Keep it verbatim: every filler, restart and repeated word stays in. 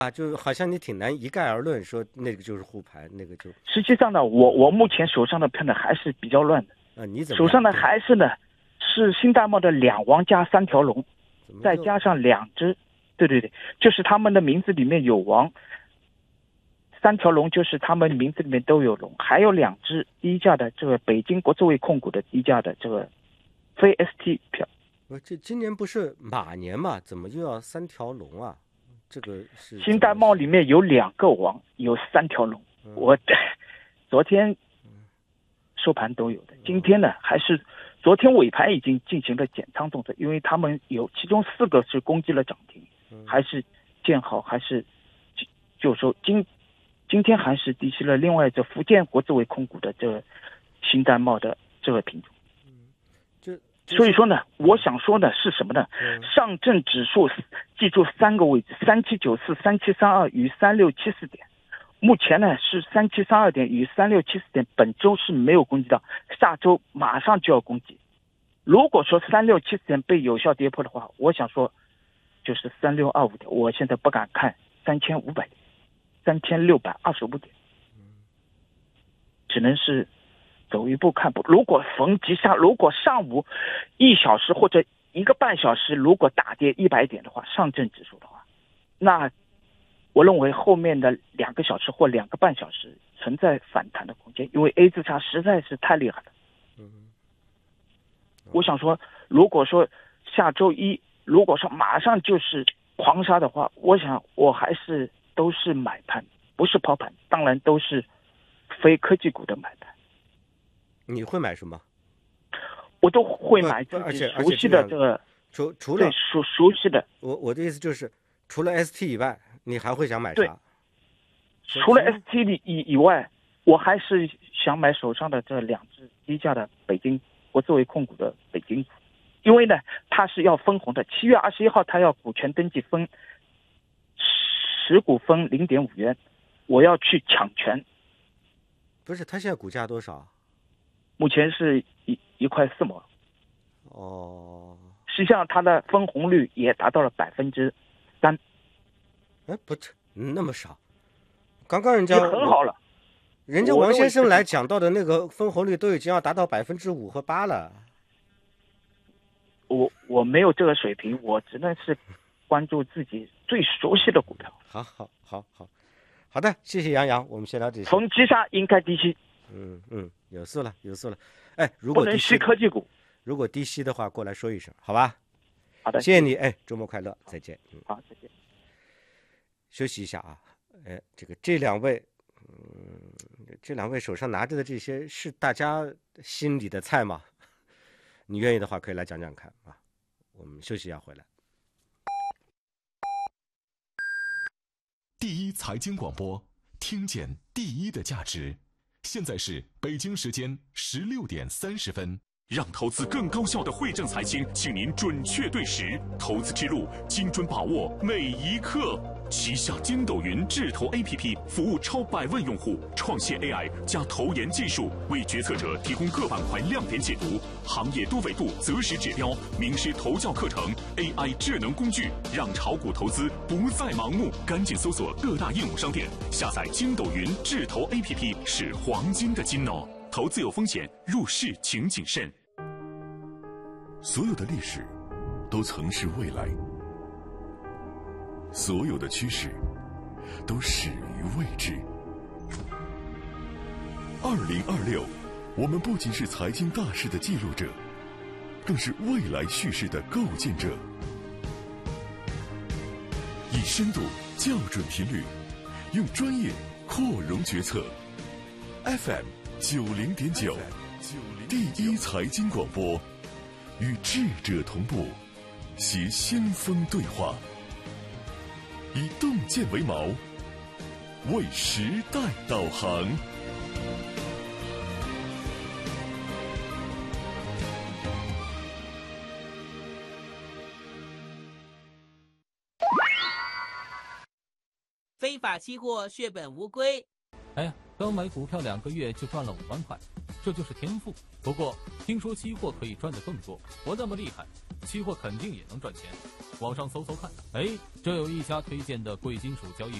啊，就好像你挺难一概而论，说那个就是护盘，那个就。 实际上呢，我我目前手上的判断还是比较乱的。 啊，你怎么手上的还是呢是新大茂的两王加三条龙，再加上两只，对对对，就是他们的名字里面有王，三条龙就是他们名字里面都有龙，还有两只低价的这个北京国资委控股的低价的这个非 S T 票。 这今年不是马年嘛，怎么又要三条龙啊？这个是新大茂里面有两个王，有三条龙。嗯、我昨天收盘都有的，今天呢还是昨天尾盘已经进行了减仓动作，因为他们有其中四个是攻击了涨停，嗯、还是建好，还是就说今今天还是低吸了另外这福建国资委控股的这个新大茂的这个品种。所以说呢，我想说的是什么呢？嗯、上证指数记住三个位置：三七九四、三七三二与三六七四点。目前呢是三七三二点与三六七四点，本周是没有攻击到，下周马上就要攻击。如果说三六七四点被有效跌破的话，我想说就是三六二五点。我现在不敢看三千五百点、三千六百二十五点，只能是走一步看步。如果逢急下，如果上午一小时或者一个半小时如果大跌一百点的话，上证指数的话，那我认为后面的两个小时或两个半小时存在反弹的空间，因为 A 字差实在是太厉害了。嗯，我想说，如果说下周一如果说马上就是狂杀的话，我想我还是都是买盘，不是抛盘，当然都是非科技股的买盘。 你会买什么？ 我都会买自己熟悉的这个， 除除了熟熟悉的。 我我的意思就是，除了 S T 以外，你还会想买啥？ 除了 S T 以以外，我还是想买手上的这两只低价的北京国资委控股的北京股，因为呢，它是要分红的。七月二十一号，它要股权登记分十股分零点五元，我要去抢权。 不是，它现在股价多少？ 目前是一一块四毛。 哦， 实际上它的分红率也达到了百分之三。 哎，不是那么少，刚刚人家也很好了。 人家王先生来讲到的那个分红率都已经要达到百分之五和八了。 我我没有这个水平，我只能是关注自己最熟悉的股票。 好好好好好的，谢谢杨洋，我们先聊这些。 逢急杀应该低吸。 嗯嗯，有事了有事了。哎，如果不能吸科技股， 如果低吸的话，过来说一声，好吧？ 好的， 谢谢你。哎，周末快乐，再见。 嗯，好，再见。 休息一下啊。哎，这个这两位，嗯，这两位手上拿着的这些是大家心里的菜吗？你愿意的话，可以来讲讲看啊。我们休息一下，回来。 第一财经广播，听见第一的价值。现在是北京时间十六点三十分。让投资更高效的汇正财经，请您准确对时，投资之路精准把握每一刻。旗下筋斗云智投 A P P 服务超百万用户，创新 A I 加投研技术，为决策者提供各板块亮点解读、行业多维度择时指标、名师投教课程、A I 智能工具，让炒股投资不再盲目。赶紧搜索各大应用商店，下载筋斗云智投 A P P 是黄金的金哦。投资有风险，入市请谨慎。 所有的历史都曾是未来，所有的趋势都始于未知。二零二六，我们不仅是财经大事的记录者，更是未来叙事的构建者。以深度校准频率，用专业扩容决策。F M 九零点九，第一财经广播。与智者同步，携先锋对话，以洞见为锚，为时代导航。 非法期货血本无归。 哎呀，刚买股票两个月就赚了五万块，这就是天赋。不过听说期货可以赚得更多，我那么厉害，期货肯定也能赚钱。 网上搜搜看，哎，这有一家推荐的贵金属交易